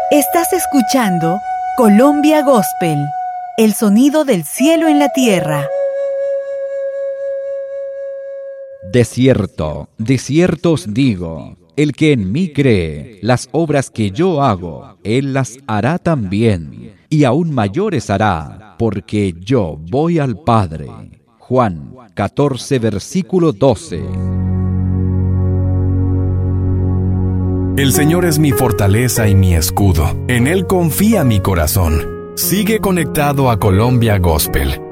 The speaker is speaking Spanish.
Estás escuchando Colombia Gospel, el sonido del cielo en la tierra. De cierto, de cierto os digo, el que en mí cree, las obras que yo hago, él las hará también, y aún mayores hará, porque yo voy al Padre. Juan 14, versículo 12. El Señor es mi fortaleza y mi escudo. En Él confía mi corazón. Sigue conectado a Colombia Gospel